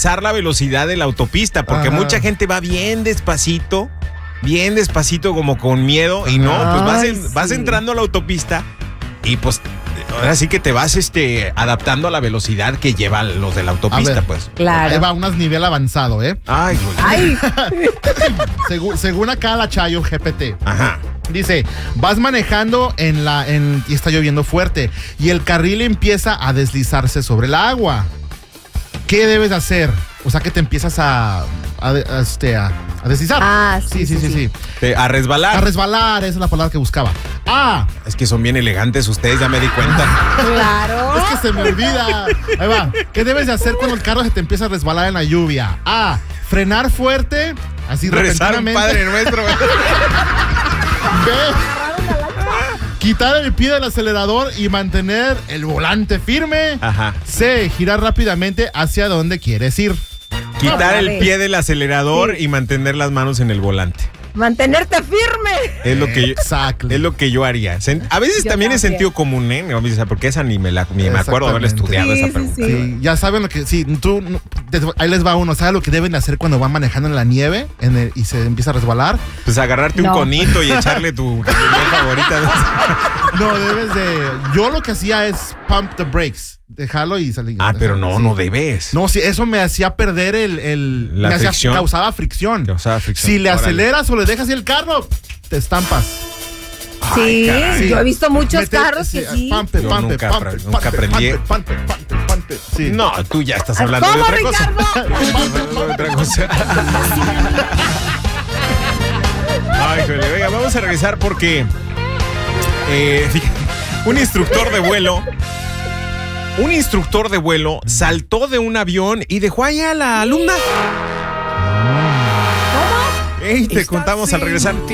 alcanzar la velocidad de la autopista, porque mucha gente va bien despacito como con miedo, y no, pues vas entrando a la autopista y pues ahora sí que te vas adaptando a la velocidad que llevan los de la autopista, pues. Claro. Ahí va un nivel avanzado, ¿eh? Ay, güey. Ay. Según acá la Chayo GPT. Ajá. Dice, vas manejando y está lloviendo fuerte y el carril empieza a deslizarse sobre el agua. ¿Qué debes hacer? O sea, que te empiezas a deslizar. Ah, sí. A resbalar. A resbalar, esa es la palabra que buscaba. Es que son bien elegantes ustedes, ya me di cuenta. Claro. Es que se me olvida. Ahí va. ¿Qué debes de hacer cuando el carro se te empieza a resbalar en la lluvia? A, frenar fuerte, así Rezar un repentinamente. Padre Nuestro. B, quitar el pie del acelerador y mantener el volante firme. Ajá. C, girar rápidamente hacia donde quieres ir. Quitar el pie del acelerador y mantener las manos en el volante. Mantenerte firme. Es lo que Exacto. es lo que yo haría. A veces Yo también es también. sentido común, ¿eh? Porque esa ni me acuerdo de haberla estudiado Sí, esa sí, pregunta. sí. Sí, ya saben lo que. Sí, ahí les va uno. ¿Sabes lo que deben de hacer cuando van manejando en la nieve y se empieza a resbalar? Pues agarrarte un No. conito y echarle tu canción favorita. No, debes de. Yo lo que hacía es pump the brakes. Dejarlo y salir. Pero no, Sí. no debes. No, sí, eso me hacía perder La me fricción. causaba fricción. Causaba fricción. Si le Órale. aceleras o le dejas el carro, te estampas. Sí, caray. yo he visto muchos Mete- carros que sí. Pump it, Yo pump it, nunca pump apre- it, nunca pump it, aprendí. pump it, pump it, pump it. Sí. No, tú ya estás hablando de ¿Cómo, otra cosa. Ricardo? De otra cosa. Ay, jole, venga, vamos a regresar porque fíjate, un instructor de vuelo saltó de un avión y dejó ahí a la alumna. ¿Cómo? Ey, te contamos al regresar.